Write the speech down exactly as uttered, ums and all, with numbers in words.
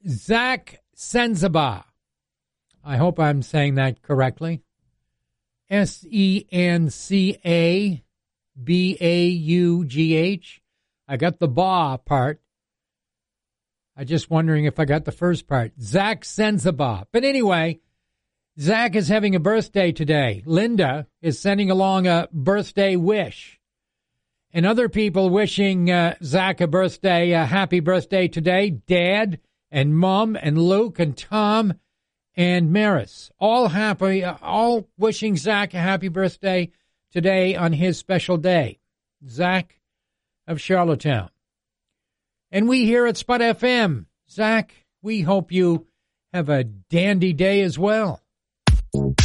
Zach Senzabaugh. I hope I'm saying that correctly. S E N C A B A U G H. I got the ba part. I'm just wondering if I got the first part. Zach Senzabaugh. But anyway, Zach is having a birthday today. Linda is sending along a birthday wish. And other people wishing uh, Zach a birthday, a happy birthday today. Dad and Mom and Luke and Tom and Maris. All happy, uh, all wishing Zach a happy birthday today on his special day. Zach of Charlottetown. And we here at Spot F M, Zach, we hope you have a dandy day as well.